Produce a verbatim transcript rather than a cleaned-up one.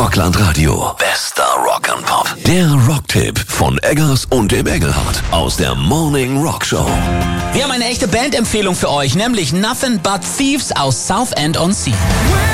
Rockland Radio. Bester Rock and Pop. Der Rocktipp von Eggers und dem Engelhardt aus der Morning Rock Show. Wir haben eine echte Bandempfehlung für euch, nämlich Nothing But Thieves aus Southend on Sea.